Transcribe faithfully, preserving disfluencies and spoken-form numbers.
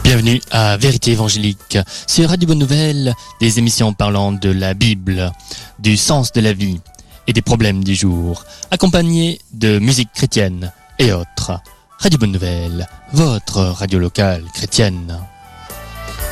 Bienvenue à Vérité Évangélique, sur Radio Bonne Nouvelle, des émissions parlant de la Bible, du sens de la vie et des problèmes du jour, accompagnées de musique chrétienne et autres. Radio Bonne Nouvelle, votre radio locale chrétienne.